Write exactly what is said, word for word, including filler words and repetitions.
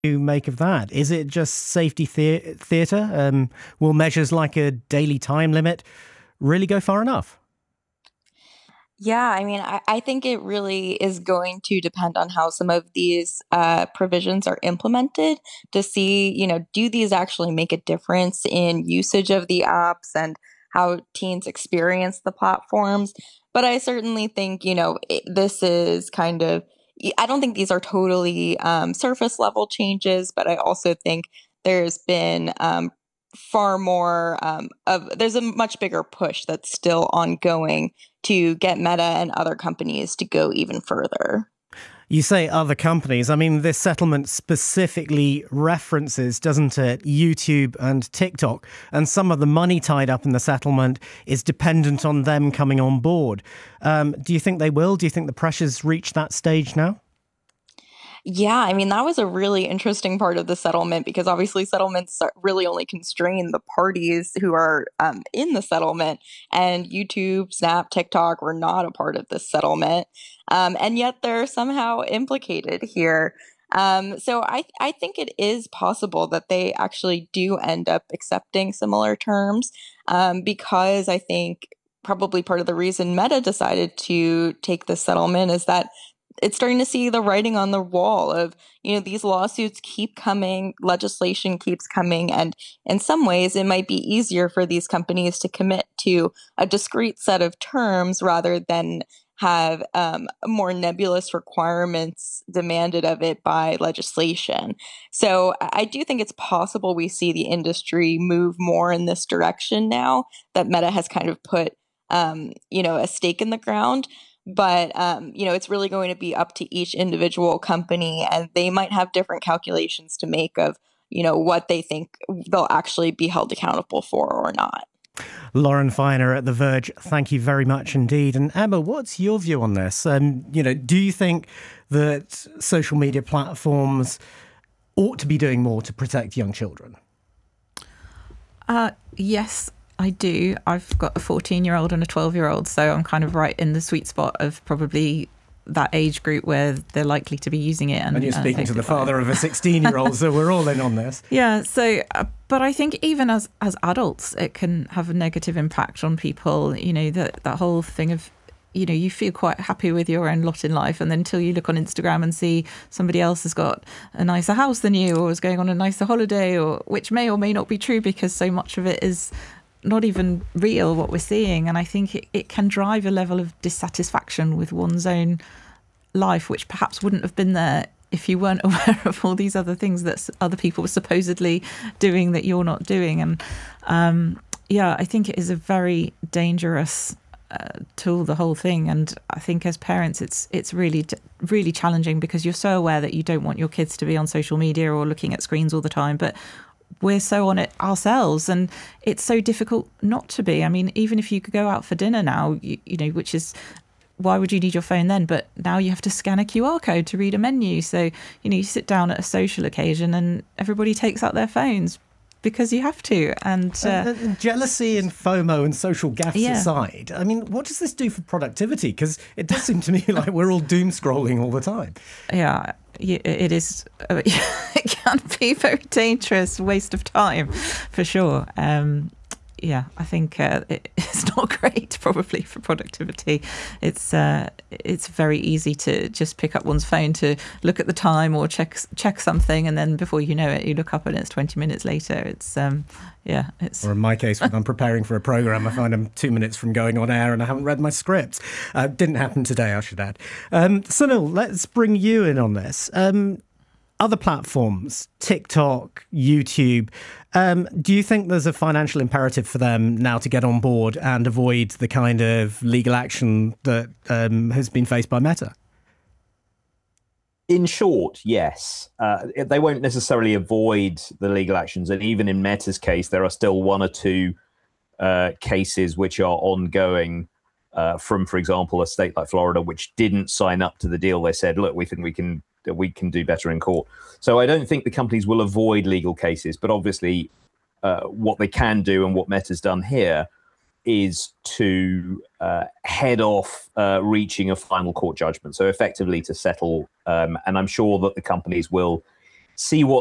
you make of that? Is it just safety the- theatre? Um, will measures like a daily time limit really go far enough? Yeah, I mean, I, I think it really is going to depend on how some of these uh, provisions are implemented to see, you know, do these actually make a difference in usage of the apps and how teens experience the platforms? But I certainly think, you know, it, this is kind of, I don't think these are totally um, surface level changes, but I also think there's been um, far more um, of, there's a much bigger push that's still ongoing to get Meta and other companies to go even further. You say other companies. I mean, this settlement specifically references, doesn't it, YouTube and TikTok, and some of the money tied up in the settlement is dependent on them coming on board. Um, do you think they will? Do you think the pressure's reached that stage now? Yeah, I mean, that was a really interesting part of the settlement because obviously settlements are- really only constrain the parties who are um, in the settlement, and YouTube, Snap, TikTok were not a part of this settlement, um, and yet they're somehow implicated here. Um, so I, I think it is possible that they actually do end up accepting similar terms um, because I think probably part of the reason Meta decided to take this settlement is that it's starting to see the writing on the wall of, you know, these lawsuits keep coming, legislation keeps coming, and in some ways it might be easier for these companies to commit to a discrete set of terms rather than have um, more nebulous requirements demanded of it by legislation. So I I do think it's possible we see the industry move more in this direction now that Meta has kind of put, um, you know, a stake in the ground. But um, you know, it's really going to be up to each individual company, and they might have different calculations to make of, you know, what they think they'll actually be held accountable for or not. Lauren Feiner at The Verge, thank you very much indeed. And Emma, what's your view on this? Um, you know, do you think that social media platforms ought to be doing more to protect young children? Uh, yes, I do. I've got a fourteen-year-old and a twelve-year-old, so I'm kind of right in the sweet spot of probably that age group where they're likely to be using it. And, and you're speaking uh, to the father of a sixteen-year-old, so we're all in on this. Yeah, so, uh, but I think even as, as adults, it can have a negative impact on people. You know, that, that whole thing of, you know, you feel quite happy with your own lot in life, and then until you look on Instagram and see somebody else has got a nicer house than you or is going on a nicer holiday, or which may or may not be true because so much of it is not even real, what we're seeing. And I think it, it can drive a level of dissatisfaction with one's own life, which perhaps wouldn't have been there if you weren't aware of all these other things that other people were supposedly doing that you're not doing. And um, yeah, I think it is a very dangerous uh, tool, the whole thing. And I think as parents, it's it's really, really challenging because you're so aware that you don't want your kids to be on social media or looking at screens all the time. But we're so on it ourselves, and it's so difficult not to be. I mean, even if you could go out for dinner now, you, you know, which is, why would you need your phone then? But now you have to scan a Q R code to read a menu. So, you know, you sit down at a social occasion and everybody takes out their phones because you have to. And, uh, and, and jealousy and FOMO and social gaffes yeah. aside, I mean, what does this do for productivity? Because it does seem to me like we're all doom scrolling all the time. Yeah, it is. Uh, it can be very dangerous, waste of time, for sure. Um, yeah, I think uh, it, it's not great probably for productivity. It's uh, it's very easy to just pick up one's phone to look at the time or check check something, and then before you know it, you look up and it's twenty minutes later. It's um, yeah, it's. Or in my case, when I'm preparing for a program, I find I'm two minutes from going on air and I haven't read my script. Uh, didn't happen today, I should add. Um, Sunil, let's bring you in on this. Um, Other platforms, TikTok, YouTube, um, do you think there's a financial imperative for them now to get on board and avoid the kind of legal action that um, has been faced by Meta? In short, yes. Uh, they won't necessarily avoid the legal actions. And even in Meta's case, there are still one or two uh, cases which are ongoing uh, from, for example, a state like Florida, which didn't sign up to the deal. They said, look, we think we can that we can do better in court. So I don't think the companies will avoid legal cases, but obviously uh, what they can do and what Meta's done here is to uh, head off uh, reaching a final court judgment. So effectively to settle. Um, and I'm sure that the companies will see what